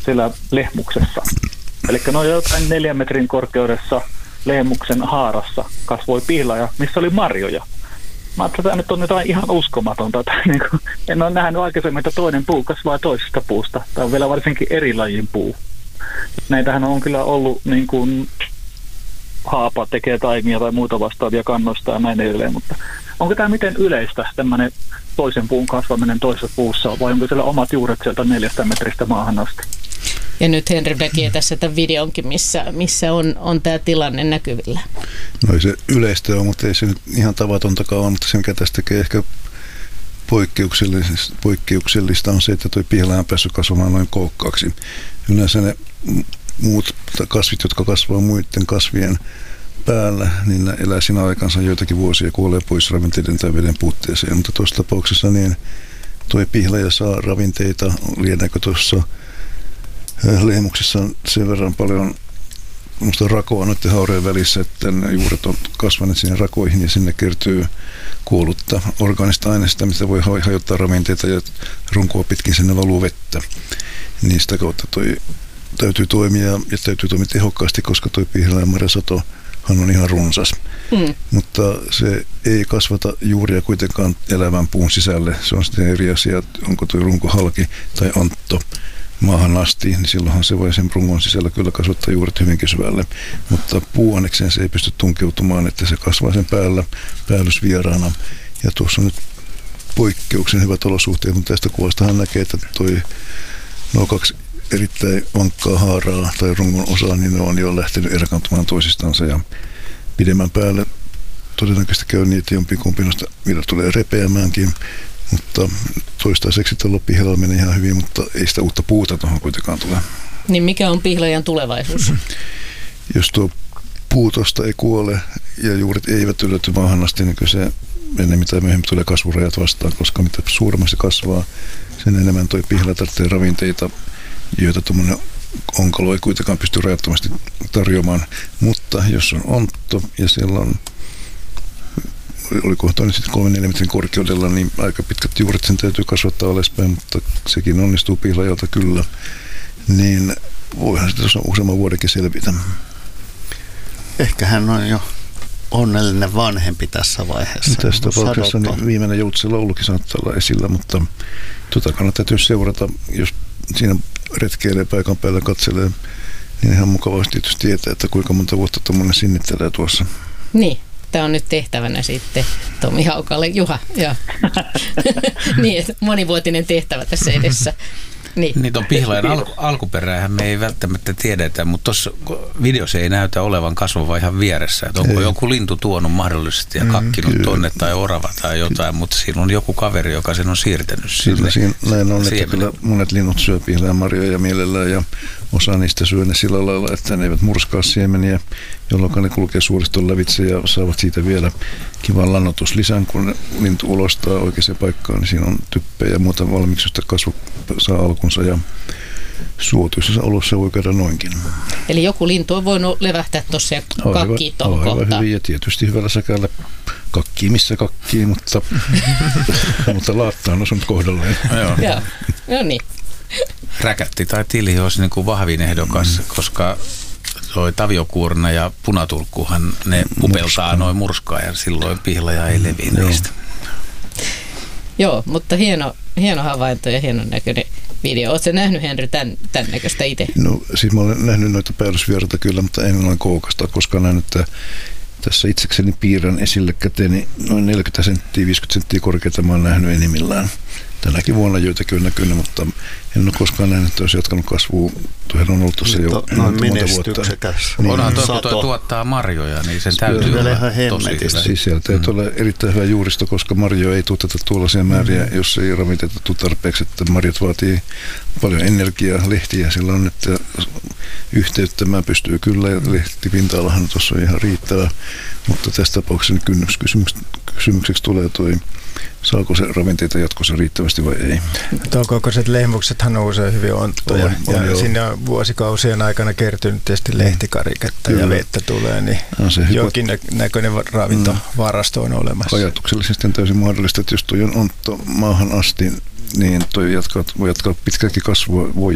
siellä lehmuksessa. Eli noin jotain 4 metrin korkeudessa lehmuksen haarassa kasvoi pihlaja, missä oli marjoja. Mä ajattelin, että tämä nyt on jotain ihan uskomatonta. Niin kuin, en ole nähnyt aikaisemmin, että toinen puu kasvaa toisesta puusta. Tämä on vielä varsinkin eri lajin puu. Näitähän on kyllä ollut niin kuin haapa tekee taimia tai muuta vastaavia kannoista ja näin edelleen, mutta onko tämä miten yleistä tämmöinen toisen puun kasvaminen toisessa puussa, vai onko siellä omat juuret sieltä 4 metristä maahan asti? Ja nyt Henry näkee tässä tämän videonkin, missä on tämä tilanne näkyvillä. No ei se yleistä ole, mutta ei se nyt ihan tavatontakaan ole, mutta se mikä tästä tekee ehkä poikkeuksellista on se, että tuo pihlaja on päässyt kasvamaan noin kookkaaksi. Yleensä ne muut kasvit, jotka kasvaa muiden kasvien päällä, niin ne elää siinä aikansa joitakin vuosia ja kuolee pois ravinteiden tai veden puutteeseen. Mutta tuossa tapauksessa niin tuo pihlaja saa ravinteita, lienääkö tuossa lehmuksessa on sen verran paljon rakoa noiden haurejen välissä, että ne juuret on kasvaneet sinne rakoihin ja sinne kertyy kuollutta orgaanista aineesta, mistä voi hajottaa ravinteita ja runkoa pitkin sinne valuu vettä. Niin sitä kautta täytyy toimia ja täytyy toimia tehokkaasti, koska tuo pihlajanmarjasatohan on ihan runsas. Mutta se ei kasvata juuria kuitenkaan elävän puun sisälle. Se on sitten eri asia, onko tuo runko halki tai antto maahan asti, niin silloinhan se voi sen rungon sisällä kyllä kasvattaa juuret hyvinkin syvälle. Mutta puuannekseen se ei pysty tunkeutumaan, että se kasvaa sen päällä päällysvieraana. Ja tuossa on nyt poikkeuksen hyvät olosuhteet, mutta tästä kuvastahan näkee, että nuo 2 erittäin vankkaa haaraa tai rungon osaa, niin ne on jo lähtenyt erkaantumaan toisistansa ja pidemmän päälle todennäköisesti käy niin, että jompikumpi noista vielä tulee repeämäänkin, mutta toistaiseksi tuolla pihlajalla menee ihan hyvin, mutta ei sitä uutta puuta tuohon kuitenkaan tule. Niin mikä on pihlajan tulevaisuus? Jos tuo puu tuosta ei kuole ja juuret eivät ylety maahan asti, niin kyllä se ennen mitä myöhemmin tulee kasvurajat vastaan, koska mitä suuremmaksi kasvaa, sen enemmän tuo pihlaja tarvitsee ravinteita, joita tuommoinen onkalo ei kuitenkaan pysty rajattomasti tarjoamaan. Mutta jos on ontto ja siellä on, oliko toinen sitten 3-4 metrin korkeudella, niin aika pitkät juuret sen täytyy kasvattaa alaspäin, mutta sekin onnistuu pihlajalta kyllä. Niin voihan sitä tuossa useamman vuodenkin selvitä. Ehkä hän on jo onnellinen vanhempi tässä vaiheessa. Tässä tapauksessa niin viimeinen joutsenlaulukin saattaa olla esillä, mutta kannattaa seurata, jos siinä retkeilee paikan päällä katselee, niin ihan mukavasti tietysti tietää, että kuinka monta vuotta tuommoinen sinnittelee tuossa. Niin, tämä on nyt tehtävänä sitten Tomi Haukalle. Juha, ja niin, että monivuotinen tehtävä tässä edessä. Niin tuon pihlajan alkuperäähän me ei välttämättä tiedetä, mutta tuossa videossa ei näytä olevan kasvava ihan vieressä. Että onko joku lintu tuonut mahdollisesti ja kakkinut tonne tai orava tai jotain, mutta siinä on joku kaveri, joka sen on siirtänyt sinne. Näin on, että kyllä monet linnut syö pihlajanmarjoja mielellään ja osa niistä syö ne sillä lailla, että ne eivät murskaa siemeniä, jolloin ne kulkee suoriston lävitse ja saavat siitä vielä kivan lannoituslisän, kun lintu ulostaa oikeaan paikkaan, niin siinä on typpeä ja muuta valmiiksi, josta kasvu saa alkunsa ja suotuisessa olossa voi käydä noinkin. Eli joku lintu on voinut levähtää tuossa ja kakkii tuohon kohtaan. Hyvin ja tietysti hyvällä säkällä kakkii missä kakkii, mutta laattaa on osunut kohdalleen. Joo, no niin. Räkätti tai tili olisi niin kuin vahvin ehdokas, koska toi taviokuurna ja punatulkkuhan ne pupeltaa noin murskaa ja silloin pihlaja ei leviä niistä. Joo, mutta hieno havainto ja hienon näköinen video. Oletko nähnyt, Henry, tämän näköistä itse? No siis mä olen nähnyt noita päällysvieraita kyllä, mutta en noin koukasta, koska näen, että tässä itsekseni piirrän esille käteeni noin 40 senttiä, 50 senttiä korkeita mä olen nähnyt enimmillään. Tänäkin vuonna joitakin on näkynyt, mutta en ole koskaan nähnyt, että olisi jatkanut kasvua. Tuohon on ollut tuossa jo monta vuotta. Niin, onhan tuo tuottaa marjoja, niin sen täytyy olla tosi hyvä. Siis siellä täytyy olla erittäin hyvä juuristo, koska marjoja ei tuoteta tuollaisia määriä, jos ei raviteta tarpeeksi. Että marjat vaatii paljon energiaa, lehtiä sillä on, että yhteyttämään pystyy kyllä ja lehtipinta-alahan tuossa on ihan riittävä. Mutta tässä tapauksessa kysymykseksi tulee toi, saako se ravinteita jatkossa riittävästi vai ei. Toukokoiset lehmuksethan on usein hyvin onttoja ja sinne on vuosikausien aikana kertynyt tietysti lehtikariketta ja vettä tulee, niin jokin näköinen ravintovarasto on olemassa. Ajatuksellisesti on täysin mahdollista, että jos toi on ontto maahan asti, niin toi voi jatkaa pitkäkin kasvua, voi